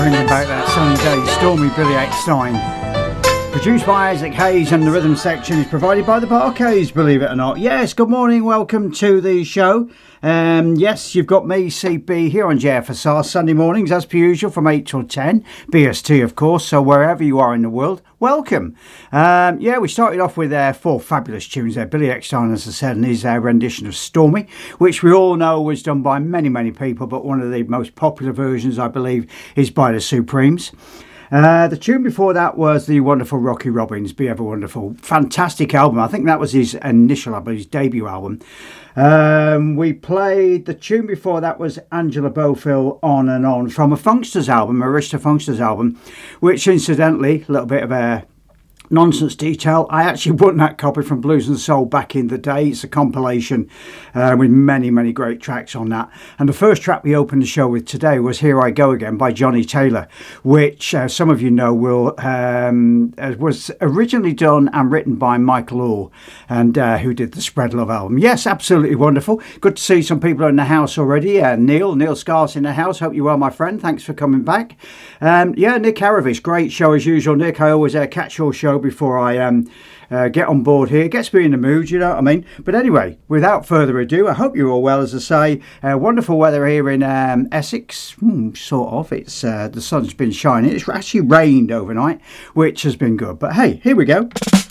Thinking about that sunny day, Stormy Billy Eckstein. Produced by Isaac Hayes, and the rhythm section is provided by the Barcades, believe it or not. Yes, good morning, welcome to the show. Yes, you've got me, CB, here on JFSR Sunday mornings, as per usual, from 8 till 10. BST, of course, so wherever you are in the world, welcome. Yeah, we started off with 4 fabulous tunes there. Billy Eckstein, as I said, and his rendition of Stormy, which we all know was done by many, many people, but one of the most popular versions, I believe, is by the Supremes. The tune before that was the wonderful Rocky Robbins, Be Ever Wonderful. Fantastic album. I think that was his initial album, his debut album. We played the tune before that was Angela Bofill, On and On, from a Funksters album, a Arista Funksters album, which incidentally, a little bit of a nonsense detail, I actually won that copy from Blues and Soul back in the day. It's a compilation with many, many great tracks on that. And the first track we opened the show with today was Here I Go Again by Johnny Taylor, which some of you know was originally done and written by Michael Orr, and who did the Spread Love album. Yes, absolutely wonderful. Good to see some people in the house already. Neil Scar's in the house. Hope you're well, my friend. Thanks for coming back. Yeah, Nick Haravish, great show as usual. Nick, I always catch your show before I get on board here. It gets me in the mood, you know what I mean? But anyway, without further ado, I hope you're all well, as I say. Wonderful weather here in Essex. Sort of. It's the sun's been shining. It's actually rained overnight, which has been good. But hey, here we go.